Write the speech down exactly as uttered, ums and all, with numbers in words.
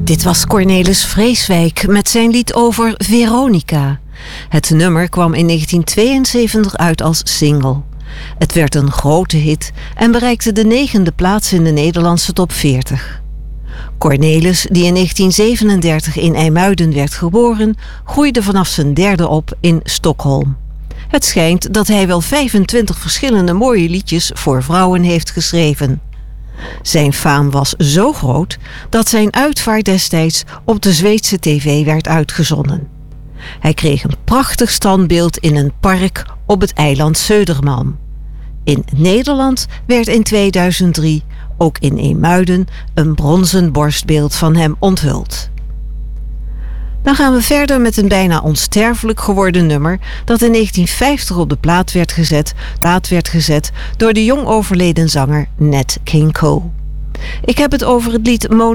Dit was Cornelis Vreeswijk met zijn lied over Veronica. Het nummer kwam in negentien tweeënzeventig uit als single. Het werd een grote hit en bereikte de negende plaats in de Nederlandse top veertig. Cornelis, die in negentien zevenendertig in IJmuiden werd geboren, groeide vanaf zijn derde op in Stockholm. Het schijnt dat hij wel vijfentwintig verschillende mooie liedjes voor vrouwen heeft geschreven. Zijn faam was zo groot dat zijn uitvaart destijds op de Zweedse tv werd uitgezonden. Hij kreeg een prachtig standbeeld in een park op het eiland Södermalm. In Nederland werd in tweeduizend drie ook in IJmuiden een bronzen borstbeeld van hem onthuld. Dan gaan we verder met een bijna onsterfelijk geworden nummer dat in negentien vijftig op de plaat werd gezet, plaat werd gezet door de jong overleden zanger Nat King Cole. Ik heb het over het lied Mona